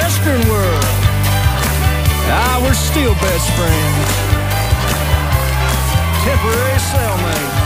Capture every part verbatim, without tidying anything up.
Western world. Ah, we're still best friends. Temporary cellmates.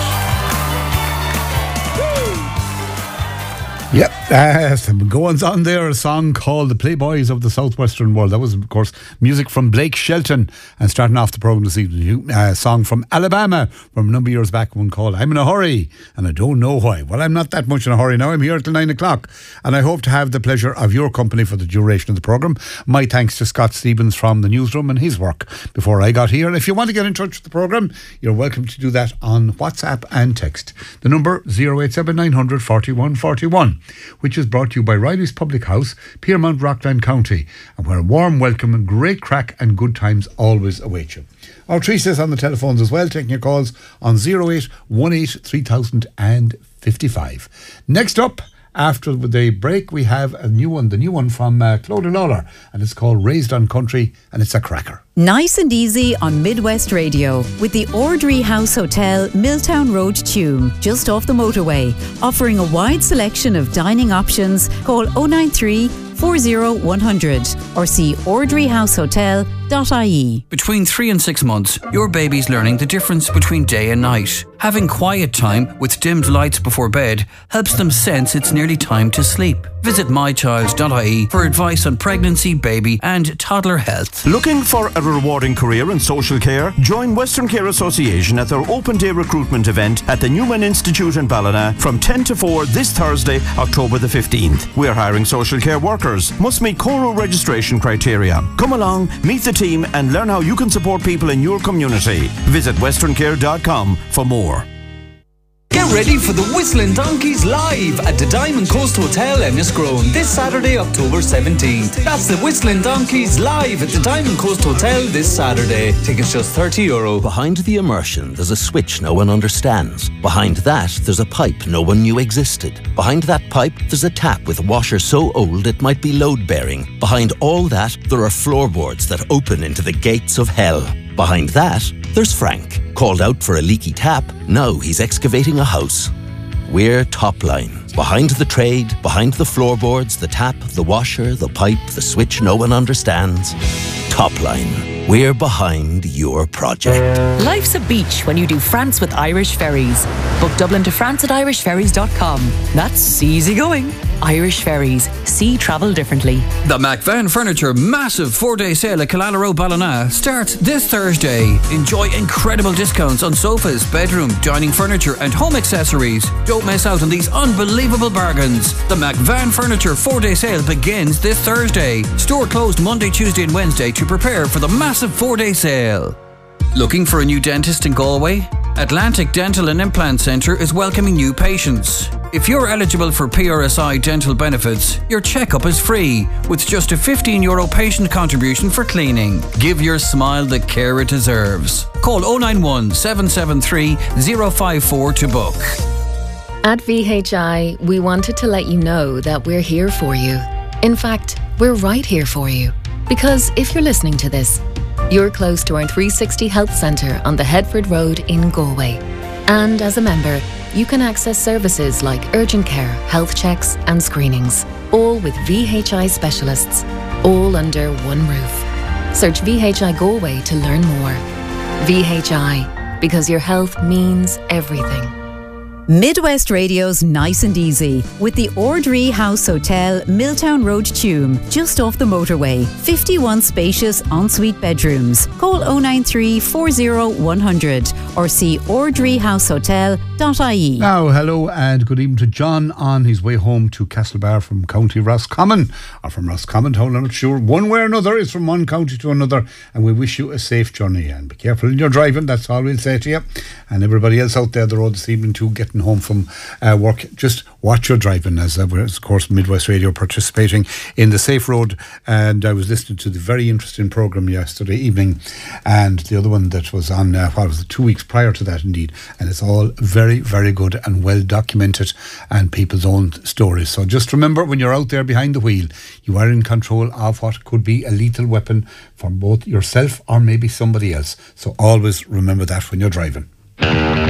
Yep, uh, some goings on there. A song called The Playboys of the Southwestern World. That was, of course, music from Blake Shelton. And starting off the programme this evening, a song from Alabama from a number of years back, one called I'm in a Hurry, and I Don't Know Why. Well, I'm not that much in a hurry now. I'm here till nine o'clock, and I hope to have the pleasure of your company for the duration of the programme. My thanks to Scott Stevens from the newsroom and his work before I got here. And if you want to get in touch with the programme, you're welcome to do that on WhatsApp and text. The number zero eight seven nine hundred forty-one forty-one, which is brought to you by Riley's Public House, Piermont, Rockland County, and where a warm welcome and great crack and good times always await you. Our Teresa's on the telephones as well, taking your calls on zero eight one eight three thousand fifty-five. Next up, after the break, we have a new one, the new one from uh, Clodagh Lawler, and it's called Raised on Country, and it's a cracker. Nice and easy on Midwest Radio with the Ordry House Hotel, Milltown Road, Tuam, just off the motorway. Offering a wide selection of dining options. Call oh nine three, four oh one hundred or see ordry house hotel dot I E. Between three and six months, your baby's learning the difference between day and night. Having quiet time with dimmed lights before bed helps them sense it's nearly time to sleep. Visit my child dot I E for advice on pregnancy, baby and toddler health. Looking for a rewarding career in social care? Join Western Care Association at their open day recruitment event at the Newman Institute in Ballina from ten to four this Thursday, October the fifteenth. We're hiring social care workers. Must meet Coro registration criteria. Come along, meet the team and learn how you can support people in your community. Visit western care dot com for more. Get ready for the Whistling Donkeys live at the Diamond Coast Hotel Enniscrone this Saturday, October seventeenth. That's the Whistling Donkeys live at the Diamond Coast Hotel this Saturday. Tickets just thirty euro. Behind the immersion, there's a switch no one understands. Behind that, there's a pipe no one knew existed. Behind that pipe, there's a tap with a washer so old it might be load-bearing. Behind all that, there are floorboards that open into the gates of hell. Behind that, there's Frank. Called out for a leaky tap, now he's excavating a house. We're Topline. Behind the trade, behind the floorboards, the tap, the washer, the pipe, the switch no one understands. Topline. We're behind your project. Life's a beach when you do France with Irish Ferries. Book Dublin to France at irish ferries dot com. That's easy going. Irish Ferries. See travel differently. The McVan Furniture massive four-day sale at Killala Ballina starts this Thursday. Enjoy incredible discounts on sofas, bedroom, dining furniture and home accessories. Don't miss out on these unbelievable bargains. The McVan Furniture four-day sale begins this Thursday. Store closed Monday, Tuesday and Wednesday to prepare for the massive four-day sale. Looking for a new dentist in Galway? Atlantic Dental and Implant Centre is welcoming new patients. If you're eligible for P R S I dental benefits, your checkup is free with just a fifteen euro patient contribution for cleaning. Give your smile the care it deserves. Call oh nine one, seven seven three, oh five four to book. At V H I, we wanted to let you know that we're here for you. In fact, we're right here for you. Because if you're listening to this, you're close to our three sixty Health Centre on the Headford Road in Galway. And as a member, you can access services like urgent care, health checks and screenings, all with V H I specialists, all under one roof. Search V H I Galway to learn more. V H I, because your health means everything. Midwest Radio's Nice and Easy with the Ordry House Hotel, Milltown Road, Tuam, just off the motorway. fifty-one spacious ensuite bedrooms. Call oh nine three, four oh one hundred or see ordry house hotel dot I E. Now, hello and good evening to John on his way home to Castlebar from County Roscommon, or from Roscommon Town, I'm not sure. One way or another, it's from one county to another, and we wish you a safe journey. And be careful in your driving, that's all we'll say to you. And everybody else out there the road this evening too, getting home from uh, work, just watch your driving, as uh, we're, of course, Midwest Radio participating in the Safe Road. And I was listening to the very interesting programme yesterday evening, and the other one that was on, uh, what was it, two weeks prior to that indeed, and it's all very, very good and well documented, and people's own stories. So just remember, when you're out there behind the wheel, you are in control of what could be a lethal weapon for both yourself or maybe somebody else. So always remember that when you're driving.